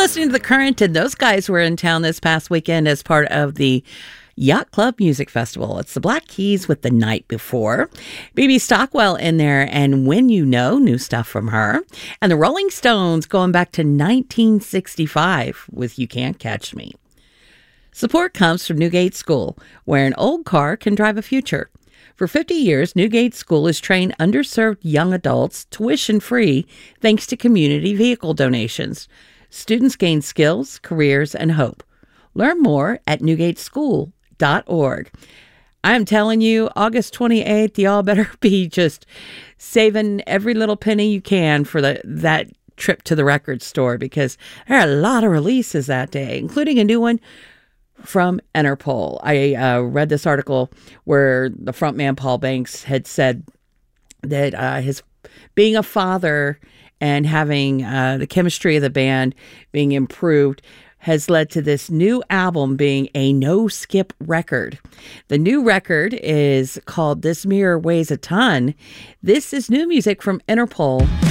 listening to The Current, and those guys were in town this past weekend as part of the Yacht Club Music Festival. It's the Black Keys with The Night Before. BB Stockwell in there, and When You Know, new stuff from her. And the Rolling Stones going back to 1965 with You Can't Catch Me. Support comes from Newgate School, where an old car can drive a future. For 50 years, Newgate School has trained underserved young adults tuition-free thanks to community vehicle donations. Students gain skills, careers, and hope. Learn more at newgateschool.org. I'm telling you, August 28th, y'all better be just saving every little penny you can for that trip to the record store, because there are a lot of releases that day, including a new one from Interpol. I read this article where the frontman Paul Banks had said that his being a father and having the chemistry of the band being improved has led to this new album being a no-skip record. The new record is called This Mirror Weighs a Ton. This is new music from Interpol.